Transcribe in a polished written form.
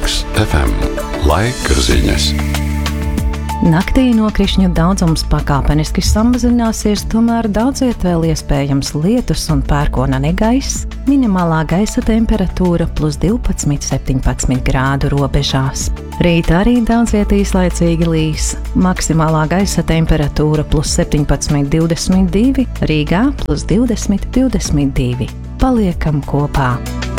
Laks FM. Laika ziņas. Naktī nokrišņu daudzums pakāpeniski samazināsies, tomēr daudziet vēl iespējams lietus un pērkona negaiss. Minimālā gaisa temperatūra plus 12–17 grādu robežās. Rīt arī daudziet īslaicīgi līs. Maksimālā gaisa temperatūra plus 17–22, Rīgā plus 20–22. Paliekam kopā!